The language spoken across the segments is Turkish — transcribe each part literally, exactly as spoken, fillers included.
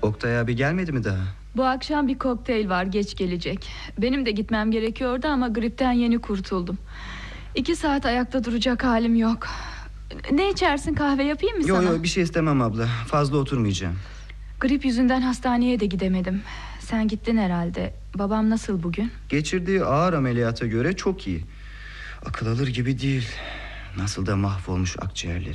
Oktay abi gelmedi mi daha? Bu akşam bir kokteyl var, geç gelecek. Benim de gitmem gerekiyordu ama gripten yeni kurtuldum. İki saat ayakta duracak halim yok. Ne içersin, kahve yapayım mı yo, sana? Yok bir şey istemem abla, fazla oturmayacağım. Grip yüzünden hastaneye de gidemedim. Sen gittin herhalde. Babam nasıl bugün? Geçirdiği ağır ameliyata göre çok iyi. Akıl alır gibi değil. Nasıl da mahvolmuş akciğerleri.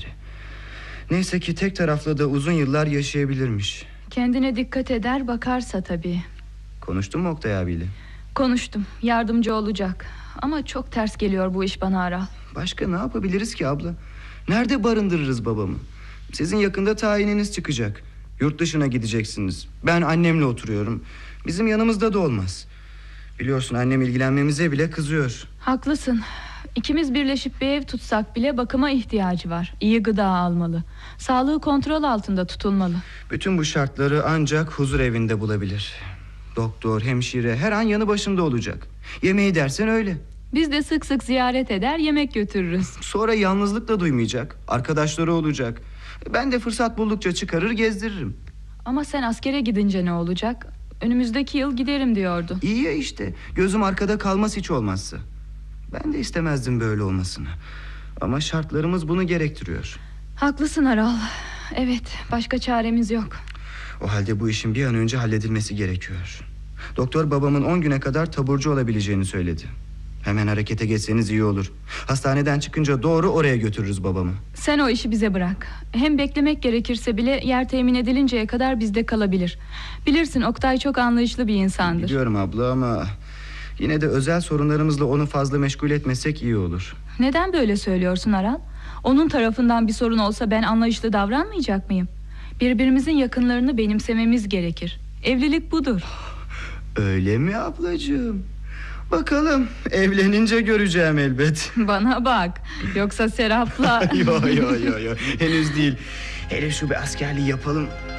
Neyse ki tek taraflı da uzun yıllar yaşayabilirmiş. Kendine dikkat eder, bakarsa tabii. Konuştun mu Oktay abiyle? Konuştum, yardımcı olacak. Ama çok ters geliyor bu iş bana Aral. Başka ne yapabiliriz ki abla? Nerede barındırırız babamı? Sizin yakında tayininiz çıkacak. Yurt dışına gideceksiniz. Ben annemle oturuyorum. Bizim yanımızda da olmaz. Biliyorsun annem ilgilenmemize bile kızıyor. Haklısın. İkimiz birleşip bir ev tutsak bile bakıma ihtiyacı var. İyi gıda almalı. Sağlığı kontrol altında tutulmalı. Bütün bu şartları ancak huzur evinde bulabilir. Doktor, hemşire her an yanı başında olacak. Yemeği dersen öyle. Biz de sık sık ziyaret eder, yemek götürürüz. Sonra yalnızlık da duymayacak. Arkadaşları olacak. Ben de fırsat buldukça çıkarır gezdiririm. Ama sen askere gidince ne olacak? Önümüzdeki yıl giderim diyordu. İyi ya işte. Gözüm arkada kalmaz hiç olmazsa. Ben de istemezdim böyle olmasını. Ama şartlarımız bunu gerektiriyor. Haklısın Aral. Evet, başka çaremiz yok. O halde bu işin bir an önce halledilmesi gerekiyor. Doktor babamın on güne kadar taburcu olabileceğini söyledi. Hemen harekete geçseniz iyi olur. Hastaneden çıkınca doğru oraya götürürüz babamı. Sen o işi bize bırak. Hem beklemek gerekirse bile yer temin edilinceye kadar bizde kalabilir. Bilirsin Oktay çok anlayışlı bir insandır. Biliyorum abla ama yine de özel sorunlarımızla onu fazla meşgul etmesek iyi olur. Neden böyle söylüyorsun Aral? Onun tarafından bir sorun olsa ben anlayışlı davranmayacak mıyım? Birbirimizin yakınlarını benimsememiz gerekir. Evlilik budur. Öyle mi ablacığım? Bakalım, evlenince göreceğim elbet. Bana bak, yoksa Serap'la... Yo yo yo yo, henüz değil. Hele şu bir askerliği yapalım.